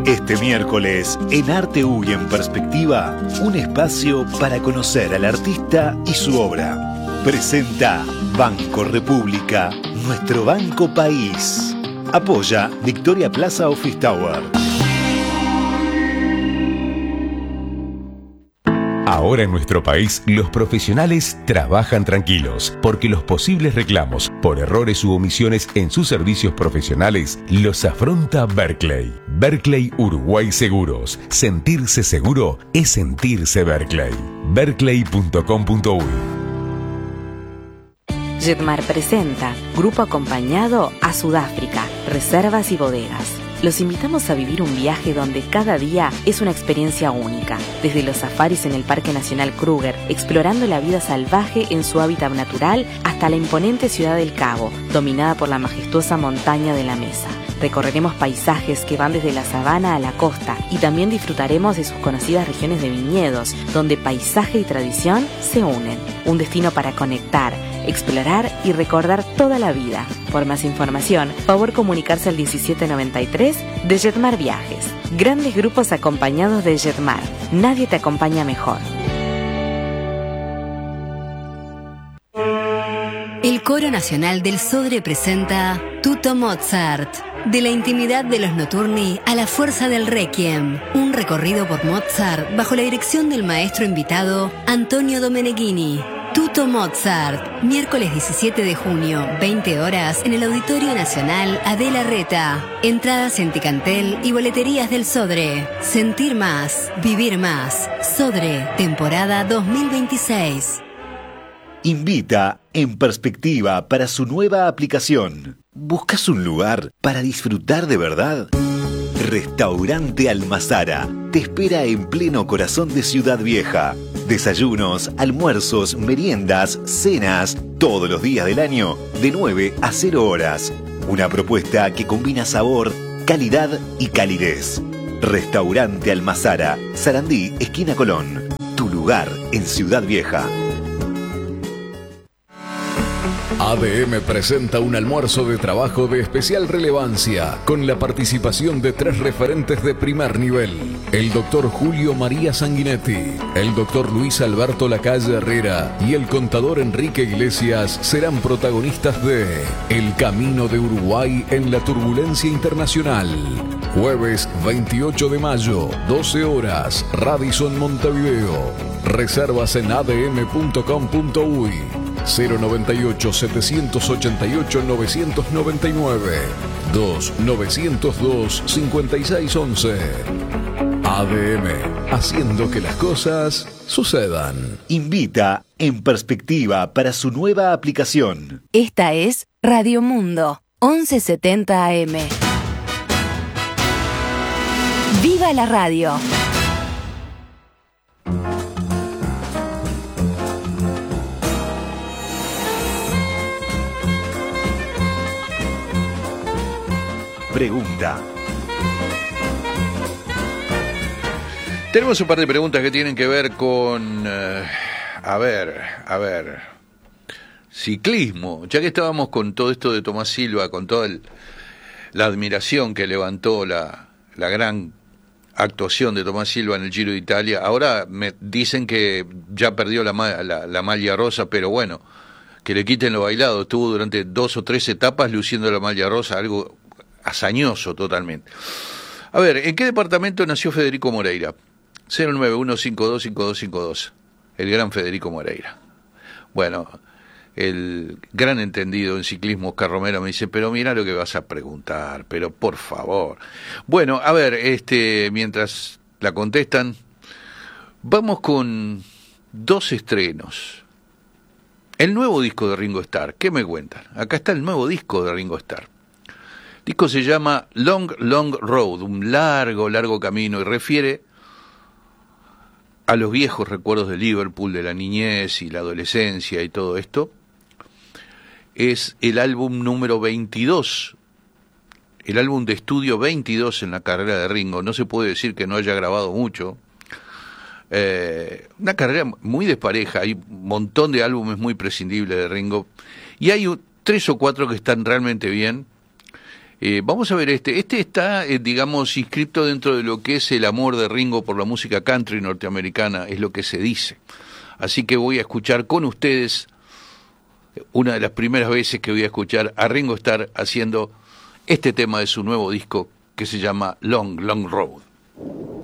Este miércoles, en Arte U y en Perspectiva, un espacio para conocer al artista y su obra. Presenta Banco República, nuestro banco país. Apoya Victoria Plaza Office Tower. Ahora en nuestro país, los profesionales trabajan tranquilos, porque los posibles reclamos por errores u omisiones en sus servicios profesionales los afronta Berkeley. Berkeley Uruguay Seguros. Sentirse seguro es sentirse Berkeley. Berkeley.com.uy. Jetmar presenta Grupo Acompañado a Sudáfrica, Reservas y Bodegas. Los invitamos a vivir un viaje donde cada día es una experiencia única. Desde los safaris en el Parque Nacional Kruger, explorando la vida salvaje en su hábitat natural, hasta la imponente ciudad del Cabo, dominada por la majestuosa montaña de la Mesa. Recorreremos paisajes que van desde la sabana a la costa y también disfrutaremos de sus conocidas regiones de viñedos, donde paisaje y tradición se unen. Un destino para conectar, explorar y recordar toda la vida. Por más información, favor comunicarse al 1793 de Jetmar Viajes. Grandes grupos acompañados de Jetmar. Nadie te acompaña mejor. El Coro Nacional del Sodre presenta Tutto Mozart. De la intimidad de los notturni a la fuerza del requiem. Un recorrido por Mozart bajo la dirección del maestro invitado Antonio Domeneghini. Tutto Mozart, miércoles 17 de junio, 20 horas, en el Auditorio Nacional Adela Reta. Entradas en Ticantel y boleterías del Sodre. Sentir más, vivir más. Sodre, temporada 2026. Invita En Perspectiva para su nueva aplicación. ¿Buscas un lugar para disfrutar de verdad? Restaurante Almazara te espera en pleno corazón de Ciudad Vieja. Desayunos, almuerzos, meriendas, cenas, todos los días del año, de 9 a 0 horas. Una propuesta que combina sabor, calidad y calidez. Restaurante Almazara, Sarandí, esquina Colón. Tu lugar en Ciudad Vieja. ADM presenta un almuerzo de trabajo de especial relevancia con la participación de 3 referentes de primer nivel. El doctor Julio María Sanguinetti, el doctor Luis Alberto Lacalle Herrera y el contador Enrique Iglesias serán protagonistas de El Camino de Uruguay en la Turbulencia Internacional. Jueves 28 de mayo, 12 horas, Radisson Montevideo. Reservas en adm.com.uy. 098-788-999 2-902-5611. ADM, haciendo que las cosas sucedan. Invita En Perspectiva para su nueva aplicación. Esta es Radio Mundo, 1170 AM. ¡Viva la radio! Pregunta. Tenemos un par de preguntas que tienen que ver con, ciclismo. Ya que estábamos con todo esto de Tomás Silva, con toda la admiración que levantó la gran actuación de Tomás Silva en el Giro de Italia, ahora me dicen que ya perdió la malla rosa, pero bueno, que le quiten lo bailado. Estuvo durante 2 o 3 etapas luciendo la malla rosa, algo hazañoso totalmente. A ver, ¿en qué departamento nació Federico Moreira? 091525252. El gran Federico Moreira. Bueno, el gran entendido en ciclismo Oscar Romero me dice, pero mira lo que vas a preguntar, pero por favor. Bueno, a ver, mientras la contestan, vamos con 2 estrenos. El nuevo disco de Ringo Starr, ¿qué me cuentan? Acá está el nuevo disco de Ringo Starr. El disco se llama Long, Long Road, un largo, largo camino, y refiere a los viejos recuerdos de Liverpool, de la niñez y la adolescencia y todo esto. Es el álbum número 22, el álbum de estudio 22 en la carrera de Ringo. No se puede decir que no haya grabado mucho. Una carrera muy despareja, hay un montón de álbumes muy prescindibles de Ringo, y hay 3 o 4 que están realmente bien. Vamos a ver este está, digamos, inscripto dentro de lo que es el amor de Ringo por la música country norteamericana, es lo que se dice. Así que voy a escuchar con ustedes, una de las primeras veces que voy a escuchar a Ringo Starr haciendo este tema de su nuevo disco que se llama Long, Long Road.